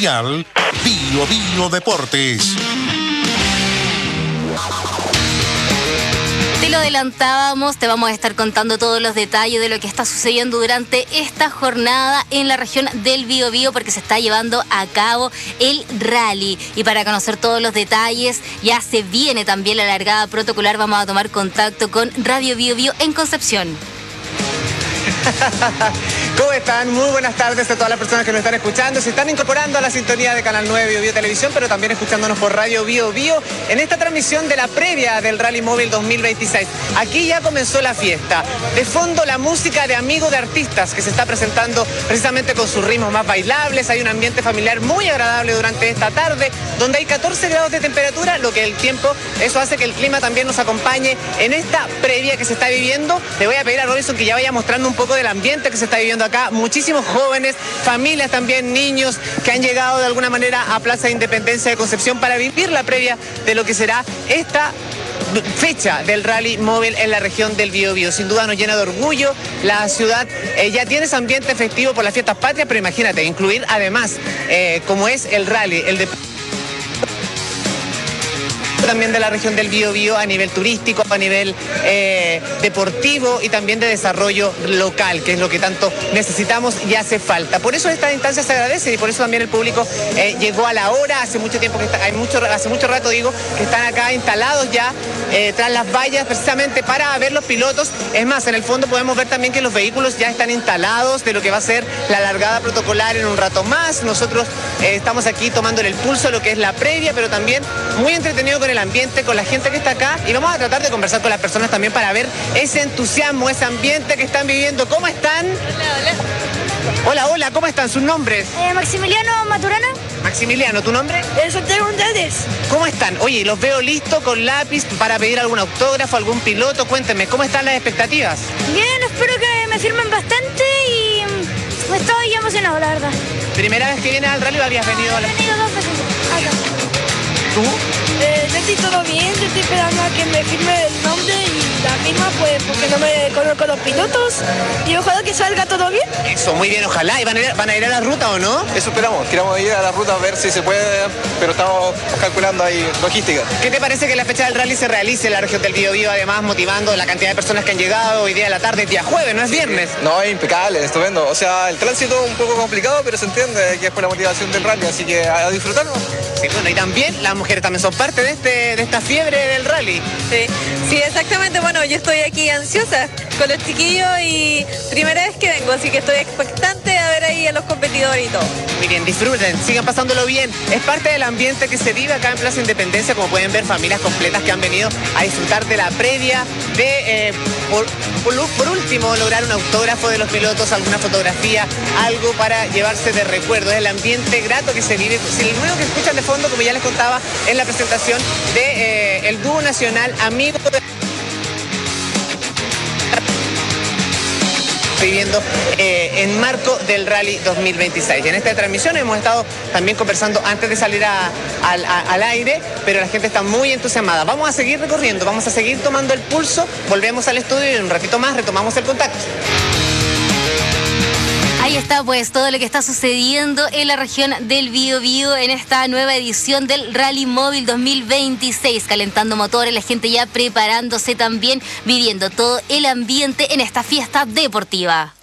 Mundial Bio Bio Deportes. Te lo adelantábamos, te vamos a estar contando todos los detalles de lo que está sucediendo durante esta jornada en la región del Biobío, porque se está llevando a cabo el rally. Y para conocer todos los detalles, ya se viene también la largada protocolar. Vamos a tomar contacto con Radio Biobío en Concepción. ¿Cómo están? Muy buenas tardes a todas las personas que nos están escuchando. Se están incorporando a la sintonía de Canal 9 Bio Bio Televisión, pero también escuchándonos por Radio Bio Bio en esta transmisión de la previa del Rally Móvil 2026. Aquí ya comenzó la fiesta. De fondo la música de Amigo de Artistas, que se está presentando precisamente con sus ritmos más bailables. Hay un ambiente familiar muy agradable durante esta tarde, donde hay 14 grados de temperatura, lo que el tiempo, eso hace que el clima también nos acompañe en esta previa que se está viviendo. Le voy a pedir a Robinson que ya vaya mostrando un poco del ambiente que se está viviendo acá. Muchísimos jóvenes, familias también, niños que han llegado de alguna manera a Plaza de Independencia de Concepción para vivir la previa de lo que será esta fecha del Rally Móvil en la región del Biobío. Sin duda nos llena de orgullo. La ciudad ya tiene ese ambiente festivo por las fiestas patrias, pero imagínate, incluir además como es el rally, el deporte también de la región del Biobío a nivel turístico, a nivel deportivo y también de desarrollo local, que es lo que tanto necesitamos y hace falta. Por eso esta instancia se agradece y por eso también el público llegó a la hora. Hace mucho tiempo que hace mucho rato digo que están acá instalados ya tras las vallas precisamente para ver los pilotos. Es más, en el fondo podemos ver también que los vehículos ya están instalados de lo que va a ser la largada protocolar en un rato más. Nosotros estamos aquí tomándole el pulso a lo que es la previa, pero también muy entretenido con el ambiente, con la gente que está acá, y vamos a tratar de conversar con las personas también para ver ese entusiasmo, ese ambiente que están viviendo. ¿Cómo están? Hola, hola, ¿cómo están? ¿Sus nombres? Maximiliano Maturana. Maximiliano, ¿tu nombre? Santiago González. ¿Cómo están? Oye, los veo listos con lápiz para pedir algún autógrafo, algún piloto. Cuéntenme, ¿cómo están las expectativas? Bien, espero que me firmen bastante y estoy emocionado, la verdad. ¿Primera vez que vienes al rally o habías venido a la... He venido 2 veces acá. ¿Tú? Yo estoy todo bien, yo estoy esperando a que me firme el nombre y la misma, pues, porque no me conozco los pilotos y ojalá que salga todo bien. Eso, muy bien, ojalá. ¿Y van a ir a la ruta o no? Eso esperamos, queremos ir a la ruta a ver si se puede, pero estamos calculando ahí logística. ¿Qué te parece que la fecha del rally se realice en la región del Biobío, además motivando la cantidad de personas que han llegado hoy día de la tarde, día jueves, no es viernes? No, es impecable, estupendo. O sea, el tránsito un poco complicado, pero se entiende que es por la motivación del rally, así que a disfrutarlo. Sí, bueno, y también las mujeres también son parte de esta fiebre del rally. Sí, exactamente. Bueno, yo estoy aquí ansiosa con los chiquillos y primera vez que vengo, así que estoy expectante a ver ahí a los competidores y todo. Muy bien, disfruten, sigan pasándolo bien. Es parte del ambiente que se vive acá en Plaza Independencia, como pueden ver, familias completas que han venido a disfrutar de la previa, de, por último, lograr un autógrafo de los pilotos, alguna fotografía, algo para llevarse de recuerdo. Es el ambiente grato que se vive. Si el ruido que escuchan de fondo, como ya les contaba en la presentación de el dúo nacional Amigo de... viviendo en marco del Rally 2026. En esta transmisión hemos estado también conversando antes de salir al aire, pero la gente está muy entusiasmada. Vamos a seguir recorriendo, vamos a seguir tomando el pulso, volvemos al estudio y en un ratito más retomamos el contacto. Ahí está pues todo lo que está sucediendo en la región del Biobío en esta nueva edición del Rally Móvil 2026, calentando motores, la gente ya preparándose también, viviendo todo el ambiente en esta fiesta deportiva.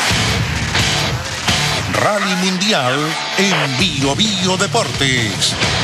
Rally Mundial en Bio Bio Deportes.